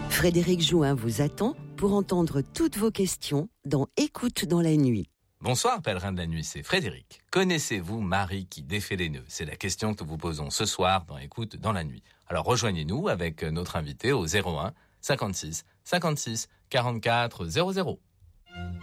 Frédéric Jouin vous attend pour entendre toutes vos questions dans Écoute dans la nuit. Bonsoir, pèlerin de la nuit, c'est Frédéric. Connaissez-vous Marie qui défait les nœuds? C'est la question que nous vous posons ce soir dans Écoute dans la nuit. Alors rejoignez-nous avec notre invité au 01 56 56 44 00.